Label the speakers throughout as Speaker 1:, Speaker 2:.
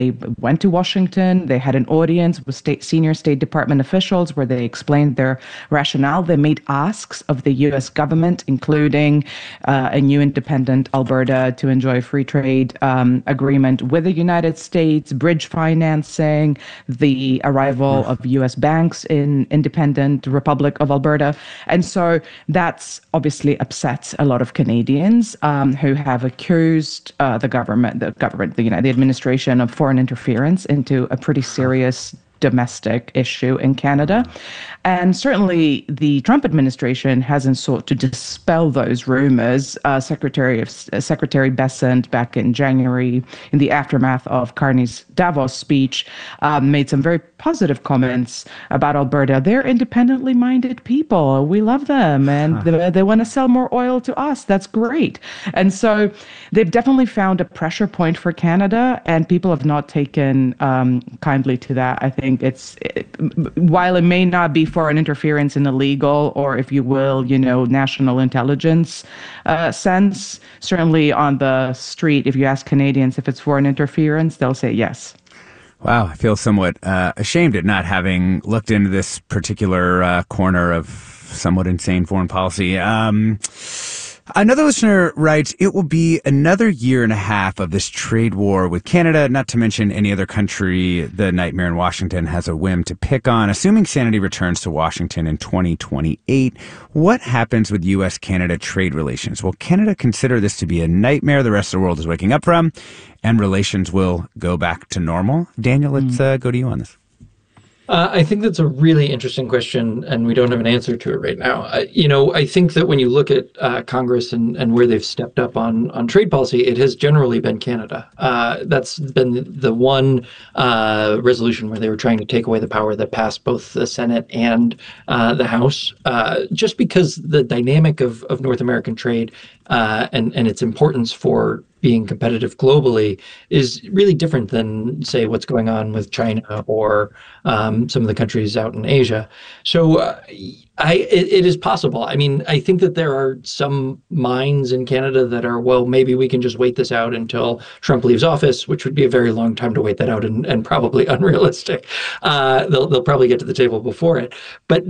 Speaker 1: went to Washington. They had an audience with senior State Department officials where they explained their rationale. They made asks of the U.S. government, including a new independent Alberta to enjoy free trade agreement with the United States, bridge financing, the arrival of U.S. banks in independent Republic of Alberta. And so that's obviously upset a lot of Canadians who have accused the administration of foreign interference into a pretty serious domestic issue in Canada. And certainly the Trump administration hasn't sought to dispel those rumors. Secretary Bessent back in January, in the aftermath of Carney's Davos speech, made some very positive comments about Alberta. They're independently minded people. We love them, and they want to sell more oil to us. That's great. And so they've definitely found a pressure point for Canada, and people have not taken kindly to that. I think while it may not be foreign interference in the legal or, if you will, national intelligence sense, certainly on the street, if you ask Canadians if it's foreign interference, they'll say yes.
Speaker 2: Wow, I feel somewhat ashamed at not having looked into this particular corner of somewhat insane foreign policy. Another listener writes, it will be another year and a half of this trade war with Canada, not to mention any other country the nightmare in Washington has a whim to pick on. Assuming sanity returns to Washington in 2028, what happens with U.S.-Canada trade relations? Will Canada consider this to be a nightmare the rest of the world is waking up from, and relations will go back to normal? Daniel, let's go to you on this.
Speaker 3: I think that's a really interesting question, and we don't have an answer to it right now. I think that when you look at Congress and where they've stepped up on trade policy, it has generally been Canada. That's been the one resolution where they were trying to take away the power that passed both the Senate and the House, just because the dynamic of North American trade and its importance for being competitive globally is really different than, say, what's going on with China or some of the countries out in Asia. So it is possible. I mean, I think that there are some minds in Canada that are, well, maybe we can just wait this out until Trump leaves office, which would be a very long time to wait that out and probably unrealistic. They'll probably get to the table before it. But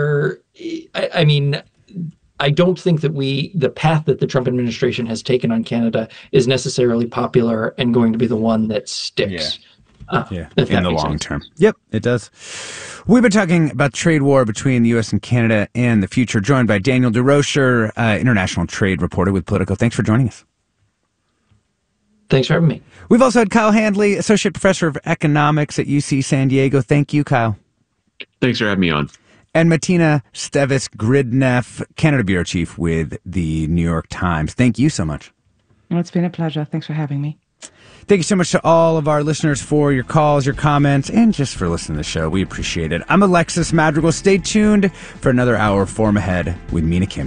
Speaker 3: I don't think that the path that the Trump administration has taken on Canada is necessarily popular and going to be the one that sticks.
Speaker 2: In the long term. Yep, it does. We've been talking about trade war between the U.S. and Canada and the future, joined by Daniel DeRocher, international trade reporter with Politico. Thanks for joining us.
Speaker 3: Thanks for having me.
Speaker 2: We've also had Kyle Handley, associate professor of economics at UC San Diego. Thank you, Kyle.
Speaker 4: Thanks for having me on.
Speaker 2: And Martina Stevis-Gridneff, Canada bureau chief with the New York Times. Thank you so much.
Speaker 1: Well, it's been a pleasure. Thanks for having me.
Speaker 2: Thank you so much to all of our listeners for your calls, your comments, and just for listening to the show. We appreciate it. I'm Alexis Madrigal. Stay tuned for another hour of Forum Ahead with Mina Kim.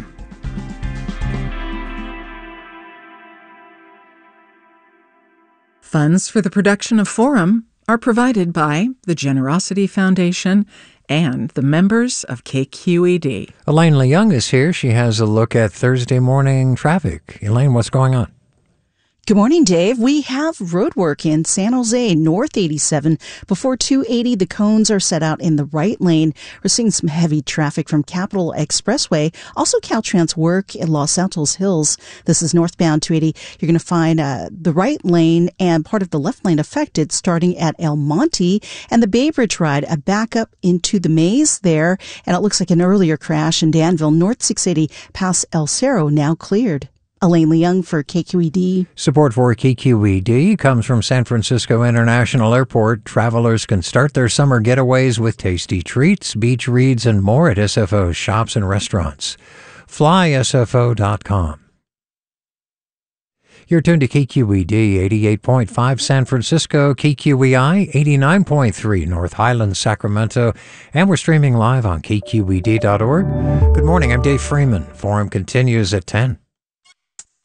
Speaker 5: Funds for the production of Forum are provided by the Generosity Foundation and the members of KQED.
Speaker 6: Elaine Leung is here. She has a look at Thursday morning traffic. Elaine, what's going on?
Speaker 7: Good morning, Dave. We have road work in San Jose, North 87. Before 280, the cones are set out in the right lane. We're seeing some heavy traffic from Capitol Expressway. Also, Caltrans work in Los Altos Hills. This is northbound 280. You're going to find the right lane and part of the left lane affected starting at El Monte. And the Bay Bridge ride, a backup into the maze there. And it looks like an earlier crash in Danville, North 680 past El Cerro, now cleared. Elaine Leung for KQED.
Speaker 6: Support for KQED comes from San Francisco International Airport. Travelers can start their summer getaways with tasty treats, beach reads, and more at SFO shops and restaurants. FlySFO.com. You're tuned to KQED 88.5 San Francisco, KQEI 89.3 North Highlands, Sacramento, and we're streaming live on KQED.org. Good morning, I'm Dave Freeman. Forum continues at 10.